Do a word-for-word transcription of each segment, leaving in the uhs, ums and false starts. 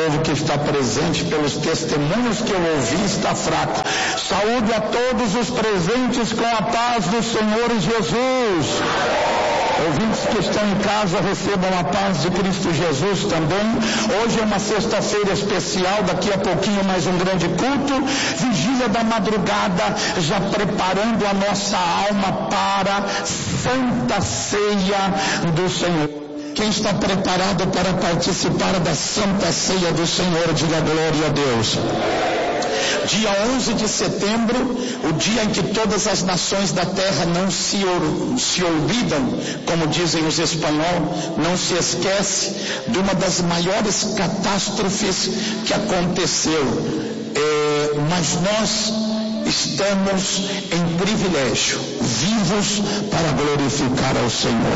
povo que está presente, pelos testemunhos que eu ouvi, está fraco. Saúde a todos os presentes com a paz do Senhor Jesus. Ouvintes que estão em casa, recebam a paz de Cristo Jesus também. Hoje é uma sexta-feira especial, daqui a pouquinho mais um grande culto, vigília da madrugada, já preparando a nossa alma para a Santa Ceia do Senhor. Quem está preparado para participar da Santa Ceia do Senhor, diga glória a Deus. Dia onze de setembro, o dia em que todas as nações da terra não se, se olvidam, como dizem os espanhóis, não se esquece de uma das maiores catástrofes que aconteceu. É, mas nós estamos em privilégio, vivos para glorificar ao Senhor.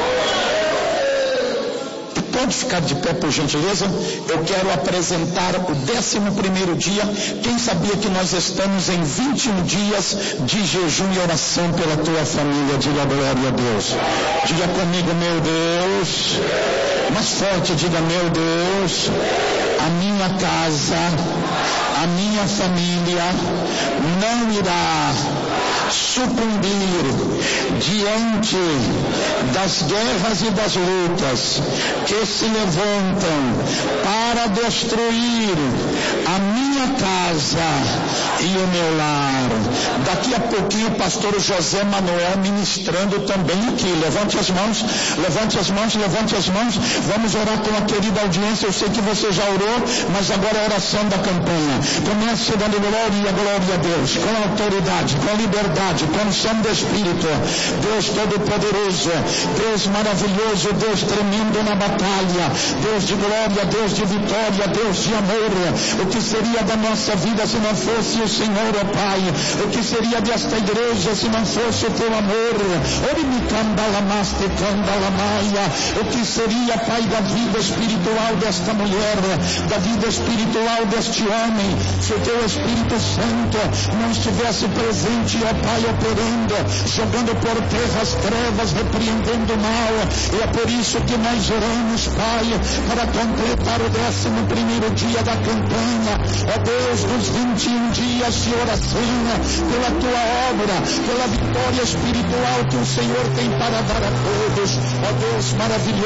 Pode ficar de pé, por gentileza. Eu quero apresentar o décimo primeiro dia. Quem sabia que nós estamos em vinte e um dias de jejum e oração pela tua família? Diga glória a Deus. Diga comigo, meu Deus. Mais forte, diga, meu Deus. A minha casa, a minha família não irá sucumbir diante das guerras e das lutas que se levantam para destruir a minha casa e o meu lar. Daqui a pouquinho o pastor José Manuel ministrando também aqui. Levante as mãos, levante as mãos, levante as mãos. Vamos orar com a querida audiência. Eu sei que você já orou, mas agora é a oração da campanha. Comece dando glória, glória a Deus, com autoridade, com liberdade, com unção do Espírito. Deus Todo-Poderoso, Deus maravilhoso, Deus tremendo na batalha, Deus de glória, Deus de vitória, Deus de amor. O que seria da nossa vida se não fosse o Senhor, ó Pai? O que seria desta igreja se não fosse o teu amor? O que seria, Pai, da vida espiritual desta mulher, da vida espiritual deste homem, se o teu Espírito Santo não estivesse presente, ó Pai, operando, jogando por terra as trevas, repreendendo o mal? E é por isso que nós oramos, Pai, para completar o décimo primeiro dia da campanha, ó Deus, dos vinte e um dias de oração, pela tua obra, pela vitória espiritual que o Senhor tem para dar a todos, ó Deus maravilhoso.